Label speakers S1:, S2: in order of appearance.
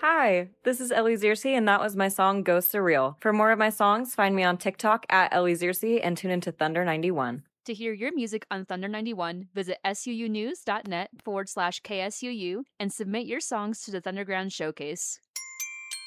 S1: Hi, this is Ellie Ziersi, and that was my song Go Surreal. For more of my songs, find me on TikTok at Ellie Ziersi and tune into Thunder 91.
S2: To hear your music on Thunder 91, visit suunews.net/KSUU and submit your songs to the Thunderground Showcase.